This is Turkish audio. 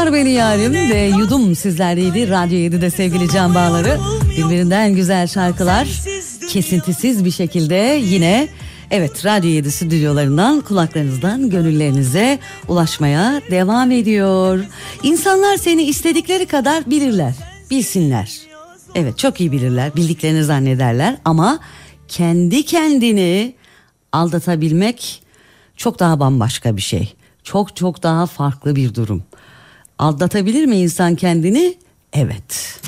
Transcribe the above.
Sar Beni Yarim ve Yudum sizlerleydi. Radyo 7'de sevgili can bağları. Birbirinden güzel şarkılar kesintisiz bir şekilde yine evet Radyo 7 stüdyolarından kulaklarınızdan gönüllerinize ulaşmaya devam ediyor. İnsanlar seni istedikleri kadar bilirler, bilsinler. Evet çok iyi bilirler, bildiklerini zannederler ama kendi kendini aldatabilmek çok daha bambaşka bir şey. Çok daha farklı bir durum. Aldatabilir mi insan kendini? Evet.